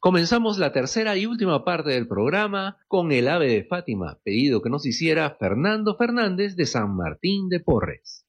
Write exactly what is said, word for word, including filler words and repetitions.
Comenzamos la tercera y última parte del programa con el Ave de Fátima, pedido que nos hiciera Fernando Fernández de San Martín de Porres.